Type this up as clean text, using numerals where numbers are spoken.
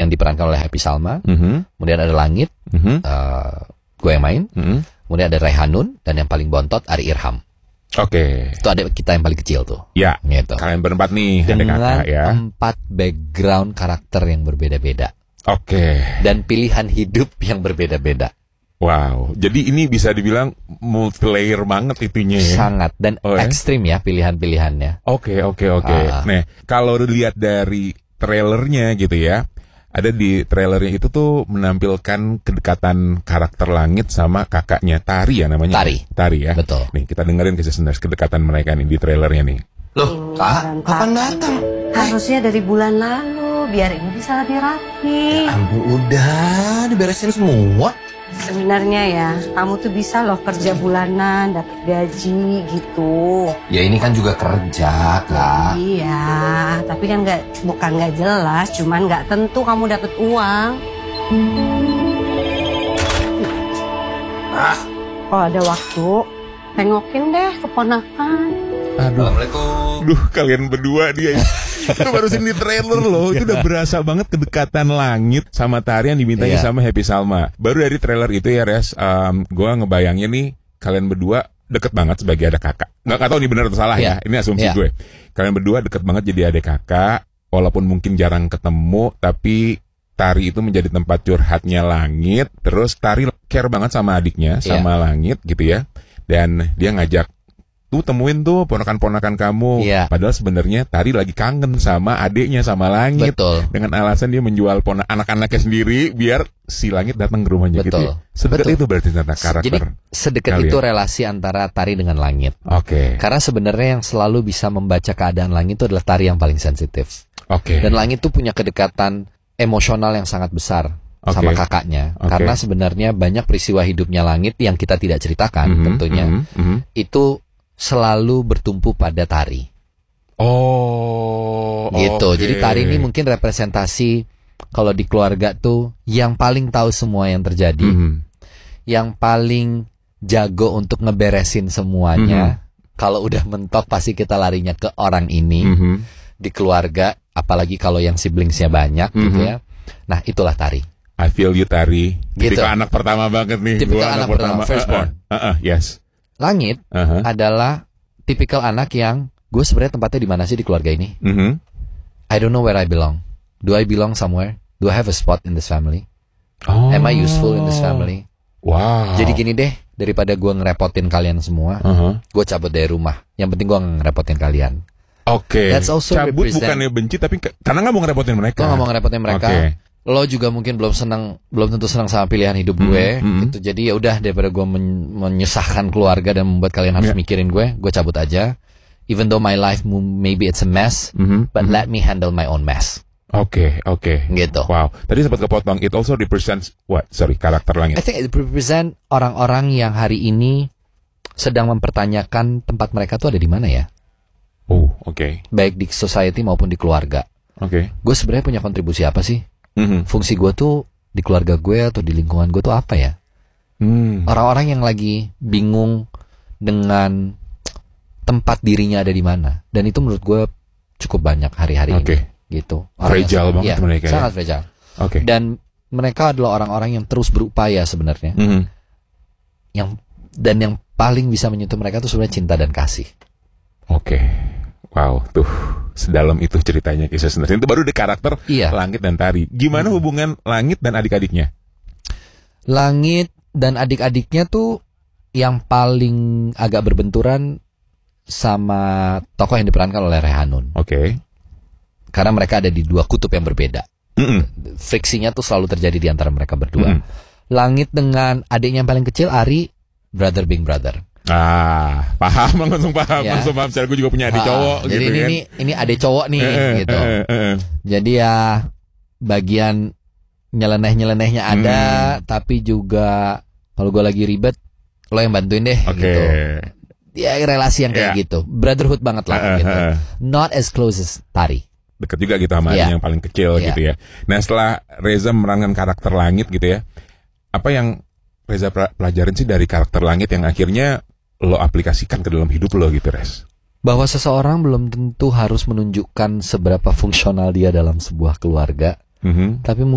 yang diperankan oleh Happy Salma. Kemudian ada Langit, gue yang main. Kemudian ada Rehanun, dan yang paling bontot Ari Irham. Oke. Itu adik kita yang paling kecil tuh. Ya, gitu. Kalian berempat nih, dengan adik kakak ya. 4 background karakter yang berbeda-beda. Oke. Dan pilihan hidup yang berbeda-beda. Wow, jadi ini bisa dibilang multi-layer banget itunya ya. Sangat, dan ekstrim ya pilihan-pilihannya. Oke. Nah, kalau dilihat dari trailernya gitu ya, ada di trailernya itu tuh menampilkan kedekatan karakter Langit sama kakaknya Tari ya namanya. Tari ya. Betul. Nih kita dengerin kisah sebenarnya kedekatan mereka nih di trailernya nih. Loh, Kak, kapan datang? Harusnya dari bulan lalu, biar ini bisa lebih rapi. Ya ampun, udah diberesin semua. Sebenarnya ya, kamu tuh bisa loh kerja bulanan, dapat gaji gitu. Ya ini kan juga kerja, Kak. Iya, tapi kan bukan nggak jelas, cuman nggak tentu kamu dapat uang. Kalau ada waktu, tengokin deh keponakan. Aduh, Assalamualaikum. Duh, kalian berdua dia. Itu baru di trailer loh. Itu udah berasa banget kedekatan Langit sama Tari yang dimintai sama Happy Salma. Baru dari trailer itu ya, Res, gue ngebayangnya nih kalian berdua deket banget sebagai adik kakak. Nggak tahu nih benar atau salah ya. Ini asumsi gue. Kalian berdua deket banget jadi adik kakak. Walaupun mungkin jarang ketemu, tapi Tari itu menjadi tempat curhatnya Langit. Terus Tari care banget sama adiknya, sama Langit gitu ya. Dan dia ngajak, tuh temuin tuh ponakan-ponakan kamu. Padahal sebenarnya Tari lagi kangen sama adiknya, sama Langit. Betul. Dengan alasan dia menjual anak-anaknya sendiri biar si Langit datang ke rumahnya. Betul. Gitu ya. Sedekat itu berarti tentang karakter. Jadi sedekat itu relasi antara Tari dengan Langit. Oke. Karena sebenarnya yang selalu bisa membaca keadaan Langit itu adalah Tari yang paling sensitif. Oke. Dan Langit tuh punya kedekatan emosional yang sangat besar sama kakaknya. Karena sebenarnya banyak peristiwa hidupnya Langit yang kita tidak ceritakan tentunya. Itu selalu bertumpu pada Tari. Gitu. Jadi Tari ini mungkin representasi kalau di keluarga tuh yang paling tahu semua yang terjadi, yang paling jago untuk ngeberesin semuanya. Kalau udah mentok pasti kita larinya ke orang ini di keluarga, apalagi kalau yang siblingsnya banyak gitu ya. Nah, itulah Tari. I feel you, Tari. Gitu. Tipikal anak pertama banget nih. Tipikal anak pertama, firstborn. Yes. Langit adalah tipikal anak yang gue sebenarnya tempatnya di mana sih di keluarga ini? I don't know where I belong. Do I belong somewhere? Do I have a spot in this family? Am I useful in this family? Wow. Jadi gini deh, daripada gue ngerepotin kalian semua, gue cabut dari rumah. Yang penting gue ngerepotin kalian. Oke. That's also cabut represent. Bukannya benci, tapi karena nggak mau ngerepotin mereka. Gue nggak mau ngerepotin mereka. Lo juga mungkin belum tentu senang sama pilihan hidup gue. Gitu. Jadi ya udah, daripada gue menyusahkan keluarga dan membuat kalian harus mikirin gue cabut aja. Even though my life maybe it's a mess, but let me handle my own mess. Oke. Gitu. Wow. Tadi sempat kepotong. It also represents what? Sorry, karakter Langit. I think it represent orang-orang yang hari ini sedang mempertanyakan tempat mereka tuh ada di mana ya. Oh, oke. Baik di society maupun di keluarga. Oke. Gue sebenarnya punya kontribusi apa sih? Fungsi gue tuh di keluarga gue atau di lingkungan gue tuh apa ya? Orang-orang yang lagi bingung dengan tempat dirinya ada di mana. Dan itu menurut gue cukup banyak hari-hari ini. Gitu. Fragile banget mereka. Sangat fragile. Oke. Dan mereka adalah orang-orang yang terus berupaya sebenarnya. Yang paling bisa menyentuh mereka tuh sebenarnya cinta dan kasih. Oke. Wow, tuh sedalam itu ceritanya kisah sebenarnya. Itu baru di karakter Langit dan Tari. Gimana hubungan Langit dan adik-adiknya? Langit dan adik-adiknya tuh yang paling agak berbenturan sama tokoh yang diperankan oleh Rehanun. Oke. Karena mereka ada di dua kutub yang berbeda. Friksinya tuh selalu terjadi di antara mereka berdua. Langit dengan adiknya yang paling kecil, Ari, brother being brother. Paham, langsung paham. Saya gue juga punya adik cowok. Jadi gitu ini adik cowok nih, gitu. Jadi ya bagian nyeleneh-nyelenehnya ada, tapi juga kalau gue lagi ribet, lo yang bantuin deh, gitu. Ya relasi yang kayak gitu, brotherhood banget lah, gitu. Not as close as Tari. Deket juga gitu sama adik yang paling kecil gitu ya. Nah, setelah Reza memerankan karakter Langit gitu ya, apa yang Reza pelajarin sih dari karakter Langit yang akhirnya lo aplikasikan ke dalam hidup lo gitu, Res? Bahwa seseorang belum tentu harus menunjukkan seberapa fungsional dia dalam sebuah keluarga, tapi